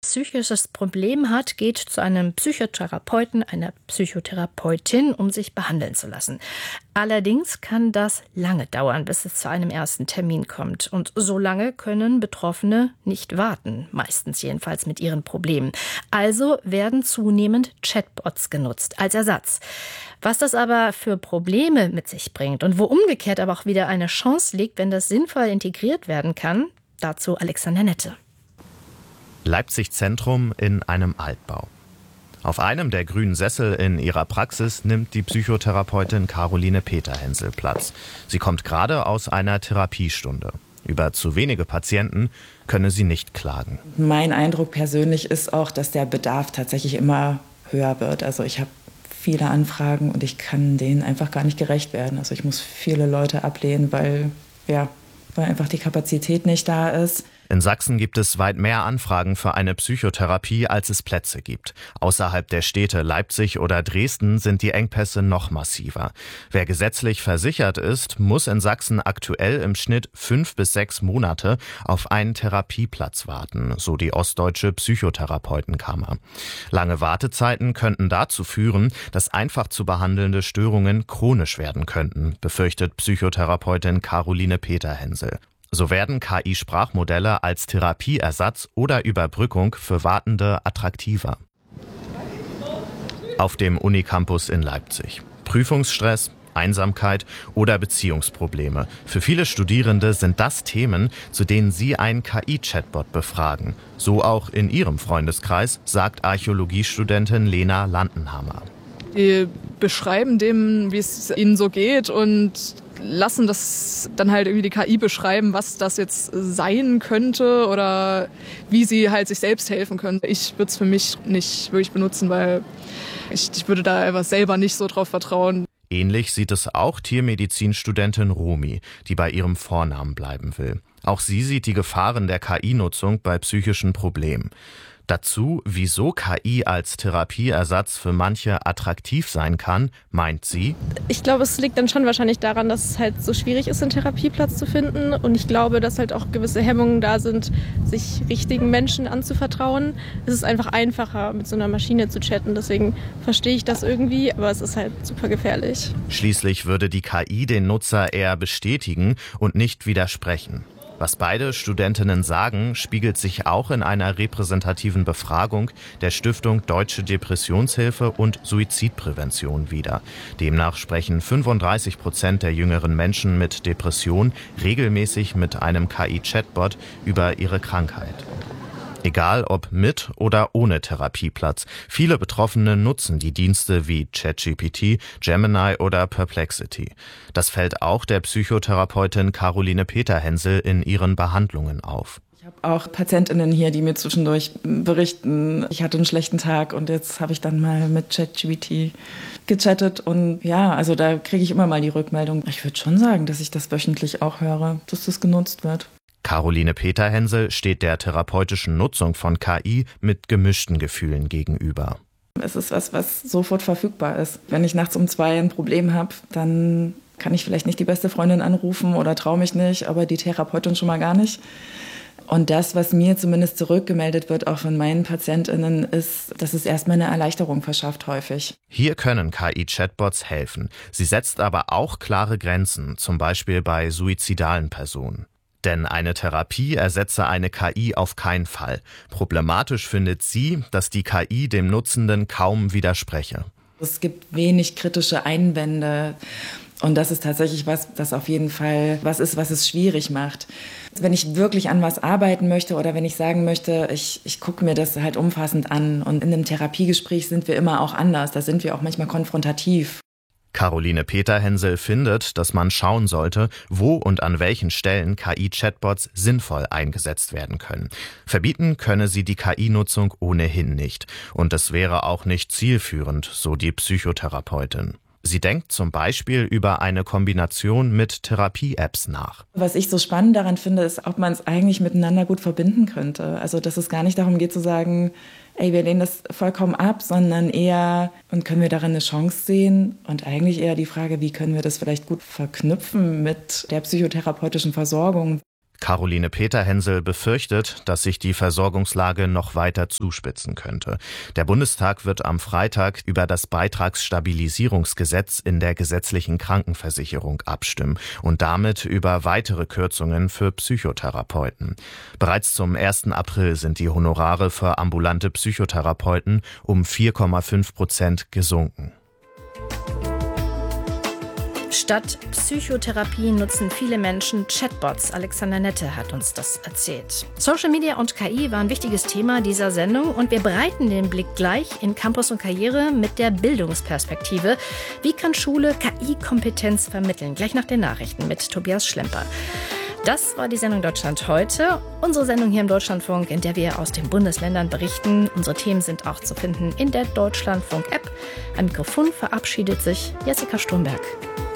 psychisches Problem hat, geht zu einem Psychotherapeuten, einer Psychotherapeutin, um sich behandeln zu lassen. Allerdings kann das lange dauern, bis es zu einem ersten Termin kommt. Und so lange können Betroffene nicht warten, meistens jedenfalls mit ihren Problemen. Also werden zunehmend Chatbots genutzt als Ersatz. Was das aber für Probleme mit sich bringt und wo umgekehrt aber auch wieder eine Chance liegt, wenn das sinnvoll integriert werden kann, dazu Alexander Nette. Leipzig Zentrum in einem Altbau. Auf einem der grünen Sessel in ihrer Praxis nimmt die Psychotherapeutin Caroline Peterhensel Platz. Sie kommt gerade aus einer Therapiestunde. Über zu wenige Patienten könne sie nicht klagen. Mein Eindruck persönlich ist auch, dass der Bedarf tatsächlich immer höher wird. Also ich habe viele Anfragen und ich kann denen einfach gar nicht gerecht werden. Also ich muss viele Leute ablehnen, weil einfach die Kapazität nicht da ist. In Sachsen gibt es weit mehr Anfragen für eine Psychotherapie, als es Plätze gibt. Außerhalb der Städte Leipzig oder Dresden sind die Engpässe noch massiver. Wer gesetzlich versichert ist, muss in Sachsen aktuell im Schnitt 5 bis 6 Monate auf einen Therapieplatz warten, so die Ostdeutsche Psychotherapeutenkammer. Lange Wartezeiten könnten dazu führen, dass einfach zu behandelnde Störungen chronisch werden könnten, befürchtet Psychotherapeutin Caroline Peterhensel. So werden KI-Sprachmodelle als Therapieersatz oder Überbrückung für Wartende attraktiver. Auf dem Unicampus in Leipzig. Prüfungsstress, Einsamkeit oder Beziehungsprobleme. Für viele Studierende sind das Themen, zu denen sie einen KI-Chatbot befragen. So auch in ihrem Freundeskreis, sagt Archäologiestudentin Lena Landenhammer. Die beschreiben dem, wie es ihnen so geht und lassen das dann halt irgendwie die KI beschreiben, was das jetzt sein könnte oder wie sie halt sich selbst helfen können. Ich würde es für mich nicht wirklich benutzen, weil ich würde da einfach selber nicht so drauf vertrauen. Ähnlich sieht es auch Tiermedizinstudentin Romi, die bei ihrem Vornamen bleiben will. Auch sie sieht die Gefahren der KI-Nutzung bei psychischen Problemen. Dazu, wieso KI als Therapieersatz für manche attraktiv sein kann, meint sie: Ich glaube, es liegt dann schon wahrscheinlich daran, dass es halt so schwierig ist, einen Therapieplatz zu finden. Und ich glaube, dass halt auch gewisse Hemmungen da sind, sich richtigen Menschen anzuvertrauen. Es ist einfach einfacher, mit so einer Maschine zu chatten. Deswegen verstehe ich das irgendwie, aber es ist halt super gefährlich. Schließlich würde die KI den Nutzer eher bestätigen und nicht widersprechen. Was beide Studentinnen sagen, spiegelt sich auch in einer repräsentativen Befragung der Stiftung Deutsche Depressionshilfe und Suizidprävention wider. Demnach sprechen 35% der jüngeren Menschen mit Depression regelmäßig mit einem KI-Chatbot über ihre Krankheit. Egal ob mit oder ohne Therapieplatz. Viele Betroffene nutzen die Dienste wie ChatGPT, Gemini oder Perplexity. Das fällt auch der Psychotherapeutin Caroline Peterhensel in ihren Behandlungen auf. Ich habe auch PatientInnen hier, die mir zwischendurch berichten, ich hatte einen schlechten Tag und jetzt habe ich dann mal mit ChatGPT gechattet. Und ja, also da kriege ich immer mal die Rückmeldung. Ich würde schon sagen, dass ich das wöchentlich auch höre, dass das genutzt wird. Caroline Peterhensel steht der therapeutischen Nutzung von KI mit gemischten Gefühlen gegenüber. Es ist was sofort verfügbar ist. Wenn ich nachts um 2 ein Problem habe, dann kann ich vielleicht nicht die beste Freundin anrufen oder traue mich nicht, aber die Therapeutin schon mal gar nicht. Und das, was mir zumindest zurückgemeldet wird, auch von meinen PatientInnen, ist, dass es erstmal eine Erleichterung verschafft häufig. Hier können KI-Chatbots helfen. Sie setzt aber auch klare Grenzen, zum Beispiel bei suizidalen Personen. Denn eine Therapie ersetze eine KI auf keinen Fall. Problematisch findet sie, dass die KI dem Nutzenden kaum widerspreche. Es gibt wenig kritische Einwände. Und das ist tatsächlich was, das auf jeden Fall was ist, was es schwierig macht. Wenn ich wirklich an was arbeiten möchte oder wenn ich sagen möchte, ich gucke mir das halt umfassend an. Und in einem Therapiegespräch sind wir immer auch anders. Da sind wir auch manchmal konfrontativ. Caroline Peterhensel findet, dass man schauen sollte, wo und an welchen Stellen KI-Chatbots sinnvoll eingesetzt werden können. Verbieten könne sie die KI-Nutzung ohnehin nicht. Und es wäre auch nicht zielführend, so die Psychotherapeutin. Sie denkt zum Beispiel über eine Kombination mit Therapie-Apps nach. Was ich so spannend daran finde, ist, ob man es eigentlich miteinander gut verbinden könnte. Also, dass es gar nicht darum geht zu sagen, ey, wir lehnen das vollkommen ab, sondern eher, und können wir darin eine Chance sehen? Und eigentlich eher die Frage, wie können wir das vielleicht gut verknüpfen mit der psychotherapeutischen Versorgung? Caroline Peterhensel befürchtet, dass sich die Versorgungslage noch weiter zuspitzen könnte. Der Bundestag wird am Freitag über das Beitragsstabilisierungsgesetz in der gesetzlichen Krankenversicherung abstimmen und damit über weitere Kürzungen für Psychotherapeuten. Bereits zum 1. April sind die Honorare für ambulante Psychotherapeuten um 4,5% gesunken. Statt Psychotherapie nutzen viele Menschen Chatbots. Alexander Nette hat uns das erzählt. Social Media und KI war ein wichtiges Thema dieser Sendung und wir breiten den Blick gleich in Campus und Karriere mit der Bildungsperspektive. Wie kann Schule KI-Kompetenz vermitteln? Gleich nach den Nachrichten mit Tobias Schlemper. Das war die Sendung Deutschland heute. Unsere Sendung hier im Deutschlandfunk, in der wir aus den Bundesländern berichten. Unsere Themen sind auch zu finden in der Deutschlandfunk-App. Am Mikrofon verabschiedet sich Jessica Sturmberg.